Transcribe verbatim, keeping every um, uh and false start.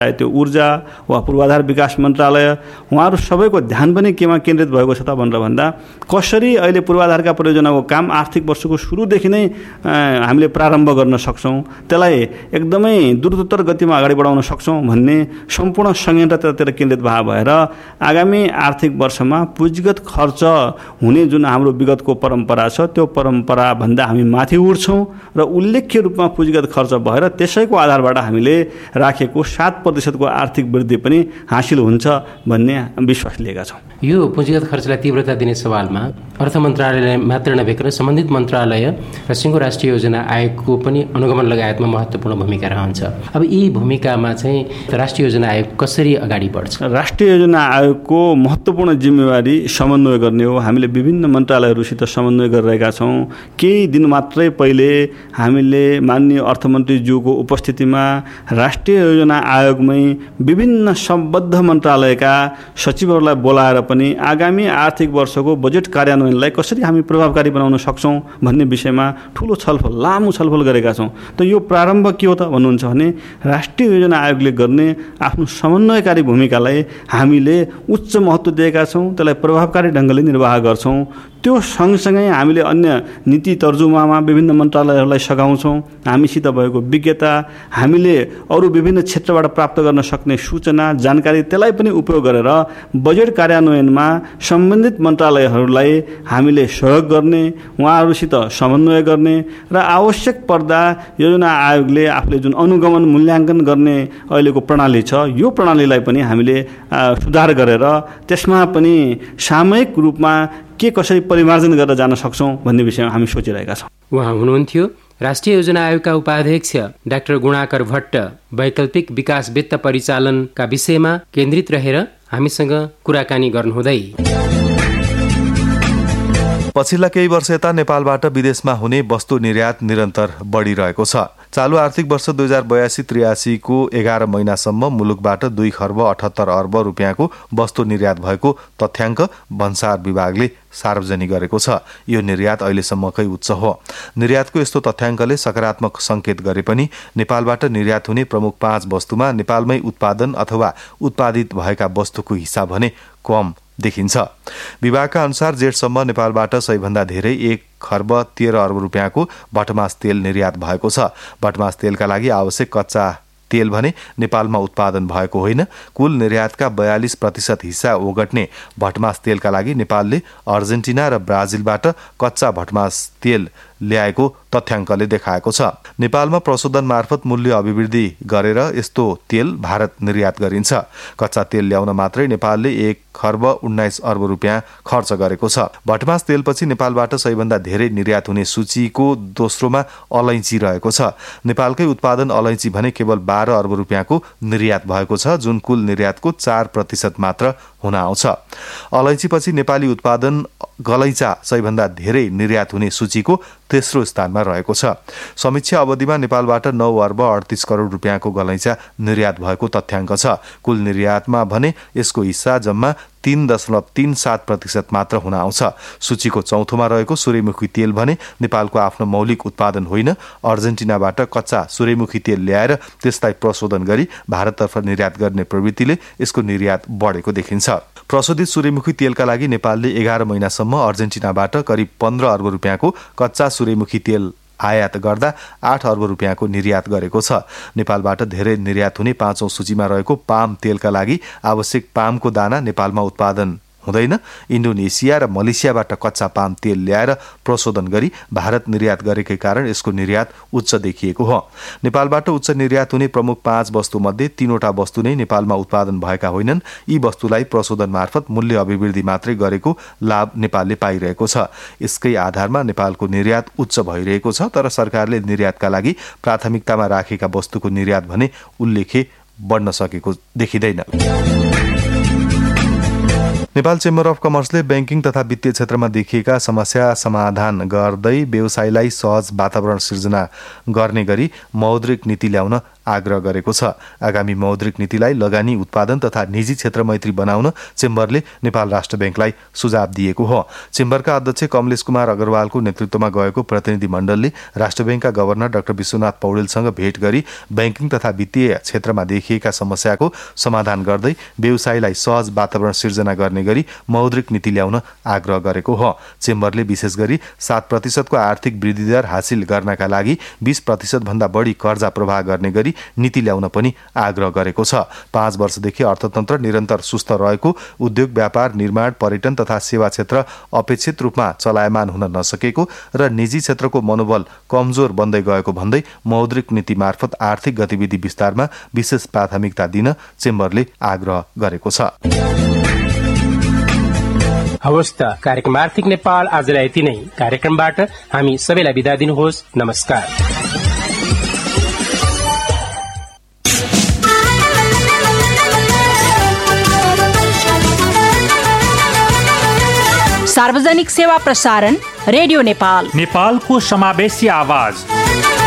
त्यो ऊर्जा वा पूर्वाधार विकास मन्त्रालय उहाँहरू सबैको ध्यान पनि केमा केन्द्रित भएको छ त भनेर भन्दा कसरी अहिले पूर्वाधारका परियोजनाको काम आर्थिक वर्षको सुरुदेखि नै हामीले प्रारम्भ गर्न सक्छौँ, त्यसलाई एकदमै द्रुततर गतिमा अगाडि बढाउन सक्छौँ भन्ने सम्पूर्ण संयन्त्रतिर केन्द्रित भए भएर आगामी आर्थिक वर्षमा पुँजीगत खर्च हुने जुन हाम्रो विगतको परम्परा छ त्यो परम्पराभन्दा हामी माथि उठ्छौँ र उल्लेख्य रूपमा पुँजीगत खर्च भएर त्यसैको आधारबाट हामीले राखेको सात प्रतिशतको आर्थिक वृद्धि पनि हासिल हुन्छ भन्ने विश्वास लिएका छौँ। यो पुँजीगत खर्चलाई तीव्रता दिने सवालमा अर्थ मन्त्रालयले मात्र नभएर सम्बन्धित मन्त्रालय र सिङ्गो राष्ट्रिय योजना आयोगको पनि अनुगमन लगायतमा महत्त्वपूर्ण भूमिका रहन्छ। अब यी भूमिकामा चाहिँ राष्ट्रिय योजना आयोग कसरी अगाडि बढ्छ? राष्ट्रिय योजना आयोगको महत्त्वपूर्ण जिम्मेवारी समन्वय गर्ने हो। हामीले विभिन्न मन्त्रालयहरूसित समन्वय गरिरहेका छौँ। केही दिन मात्रै पहिले हामीले माननीय अर्थमन्त्रीज्यूको उपस्थितिमा राष्ट्रिय योजना आयोगमै विभिन्न सम्बद्ध मन्त्रालयका सचिवहरूलाई बोलाएर पनि आगामी आर्थिक वर्षको बजेट कार्यान्वयनलाई कसरी हामी प्रभावकारी बनाउन सक्छौँ भन्ने विषयमा ठुलो छलफल लामो छलफल गरेका छौँ। त यो प्रारम्भ के हो त भन्नुहुन्छ भने राष्ट्रिय योजना आयोगले गर्ने आफ्नो समन्वयकारी भूमिकालाई हामीले उच्च महत्त्व दिएका छौँ, त्यसलाई प्रभावकारी ढङ्गले निर्वाह गर्छौँ। त्यो सँगसँगै हामीले अन्य नीति तर्जुमामा विभिन्न मन्त्रालयहरूलाई सघाउँछौँ। हामीसित भएको विज्ञता, हामीले अरू विभिन्न क्षेत्रबाट प्राप्त गर्न सक्ने सूचना जानकारी त्यसलाई पनि उपयोग गरेर बजेट कार्यान्वयनमा सम्बन्धित मन्त्रालयहरूलाई हामीले सहयोग गर्ने, उहाँहरूसित समन्वय गर्ने र आवश्यक पर्दा योजना आयोगले आफूले जुन अनुगमन मूल्याङ्कन गर्ने अहिलेको प्रणाली छ यो प्रणालीलाई पनि हामीले सुधार गरेर त्यसमा पनि सामूहिक रूपमा के कसरी परिमार्जन गरेर जान सक्छौँ भन्ने विषयमा हामी सोचिरहेका छौँ। उहाँ हुनुहुन्थ्यो राष्ट्रिय योजना आयोगका उपाध्यक्ष डाक्टर गुणाकर भट्ट। वैकल्पिक विकास वित्त परिचालनका विषयमा केन्द्रित रहेर हामीसँग कुराकानी गर्नुहुँदै। पछिल्ला केही वर्ष यता नेपालबाट विदेशमा हुने वस्तु निर्यात निरन्तर बढिरहेको छ। चालु आर्थिक वर्ष दुई हजार बयासी त्रियासीको एघार महिनासम्म मुलुकबाट दुई खर्ब अठहत्तर अर्ब रुपियाँको वस्तु निर्यात भएको तथ्याङ्क भन्सार विभागले सार्वजनिक गरेको छ। यो निर्यात अहिलेसम्मकै उच्च हो। निर्यातको यस्तो तथ्याङ्कले सकारात्मक सङ्केत गरे पनि नेपालबाट निर्यात हुने प्रमुख पाँच वस्तुमा नेपालमै उत्पादन अथवा उत्पादित भएका वस्तुको हिस्सा भने कम देखिन्छ। विभागका अनुसार जेठसम्म नेपालबाट सबैभन्दा धेरै एक खर्ब तेह्र अर्ब रुपियाँको भटमास तेल निर्यात भएको छ। भटमास तेलका लागि आवश्यक कच्चा तेल भने नेपालमा उत्पादन भएको होइन। कुल निर्यातका बयालिस प्रतिशत हिस्सा ओगट्ने भटमास तेलका लागि नेपालले अर्जेन्टिना र ब्राजिलबाट कच्चा भटमास तेल ल्याएको तथ्याङ्कले देखाएको छ। नेपालमा प्रशोधन मार्फत मूल्य अभिवृद्धि गरेर यस्तो तेल भारत निर्यात गरिन्छ। कच्चा तेल ल्याउन मात्रै नेपालले एक खर्ब उन्नाइस अर्ब रुपियाँ खर्च गरेको छ। भटमास तेलपछि नेपालबाट सबैभन्दा धेरै निर्यात हुने सूचीको दोस्रोमा अलैँची रहेको छ। नेपालकै उत्पादन अलैँची भने केवल बाह्र अर्ब रुपियाँको निर्यात भएको छ, जुन कुल निर्यातको चार प्रतिशत मात्र हुन आउँछ। अलैँचीपछि नेपाली उत्पादन गलैँचा सबैभन्दा धेरै निर्यात हुने सूचीको तेस्रो स्थानमा रहेको छ। समीक्षा अवधिमा नेपालबाट नौ अर्ब अडतिस करोड रुपियाँको गलैँचा निर्यात भएको तथ्याङ्क छ। कुल निर्यातमा भने यसको हिस्सा जम्मा तीन दशमलव तीन सात प्रतिशत मात्र हुन आउँछ। सूचीको चौथोमा रहेको सूर्यमुखी तेल भने नेपालको आफ्नो मौलिक उत्पादन होइन। अर्जेन्टिनाबाट कच्चा सूर्यमुखी तेल ल्याएर त्यसलाई प्रशोधन गरी भारततर्फ निर्यात गर्ने प्रवृत्तिले यसको निर्यात बढेको देखिन्छ। प्रशोधित सूर्यमुखी तेलका लागि नेपालले एघार महिनासम्म अर्जेन्टिनाबाट करिब पन्ध्र अर्ब रुपियाँको कच्चा सूर्यमुखी तेल आयात गर्दा आठ अर्ब रुपियाँको निर्यात गरेको छ। नेपालबाट धेरै निर्यात हुने पाँचौं सूचीमा रहेको पाम तेलका लागि आवश्यक पामको दाना नेपालमा उत्पादन हुँदैन। इन्डोनेसिया र मलेसियाबाट कच्चा पाम तेल ल्याएर प्रशोधन गरी भारत निर्यात गरेकै कारण यसको निर्यात उच्च देखिएको हो। नेपालबाट उच्च निर्यात हुने प्रमुख पाँच वस्तुमध्ये तीनवटा वस्तु नै नेपालमा उत्पादन भएका होइनन्। यी वस्तुलाई प्रशोधन मार्फत मूल्य अभिवृद्धि मात्रै गरेको लाभ नेपालले पाइरहेको छ। यसकै आधारमा नेपालको निर्यात उच्च भइरहेको छ। तर सरकारले निर्यातका लागि प्राथमिकतामा राखेका वस्तुको निर्यात भने उल्लेख्य बढ्न सकेको देखिँदैन। नेपाल चेम्बर अफ कमर्सले ब्याङ्किङ तथा वित्तीय क्षेत्रमा देखिएका समस्या समाधान गर्दै व्यवसायलाई सहज वातावरण सिर्जना गर्ने गरी मौद्रिक नीति ल्याउन आग्रह गरेको छ। आगामी मौद्रिक नीतिलाई लगानी, उत्पादन तथा निजी क्षेत्र मैत्री बनाउन चेम्बरले नेपाल राष्ट्र बैंकलाई सुझाव दिएको हो। चेम्बरका अध्यक्ष कमलेश कुमार अग्रवालको नेतृत्वमा गएको प्रतिनिधि मण्डलले राष्ट्र बैंकका गभर्नर डाक्टर विश्वनाथ पौडेलसँग भेट गरी बैंकिङ तथा वित्तीय क्षेत्रमा देखिएका समस्याको समाधान गर्दै व्यवसायीलाई सहज वातावरण सिर्जना गर्ने गरी मौद्रिक नीति ल्याउन आग्रह गरेको हो। चेम्बरले विशेष गरी सात प्रतिशतको आर्थिक वृद्धि दर हासिल गर्नका लागि बीस प्रतिशत भन्दा बढी कर्जा प्रवाह गर्ने गरी नीति ल्याउन पनि आग्रह गरेको छ। पाँच वर्षदेखि अर्थतन्त्र निरन्तर सुस्त रहेको, उद्योग, व्यापार, निर्माण, पर्यटन तथा सेवा क्षेत्र अपेक्षित रूपमा चलायमान हुन नसकेको र निजी क्षेत्रको मनोबल कमजोर बन्दै गएको भन्दै मौद्रिक नीति मार्फत आर्थिक गतिविधि विस्तारमा विशेष प्राथमिकता दिन चेम्बरले आग्रह गरेको छ। हवस् त, कार्यक्रम आर्थिक नेपाल आजलाई यति नै। कार्यक्रमबाट हामी सबैलाई बिदा दिनुहोस्। नमस्कार। सार्वजनिक सेवा प्रसारण रेडियो नेपाल, नेपालको समावेशी आवाज।